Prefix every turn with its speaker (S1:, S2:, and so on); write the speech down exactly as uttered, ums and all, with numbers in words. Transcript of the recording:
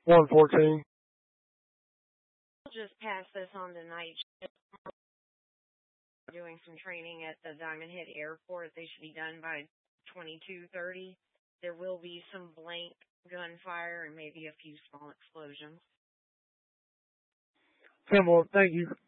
S1: one fourteen.
S2: I'll just pass this on to night shift. Doing some training at the Diamond Head Airport. They should be done by twenty-two thirty. There will be some blank gunfire and maybe a few small explosions.
S1: ten four, thank you.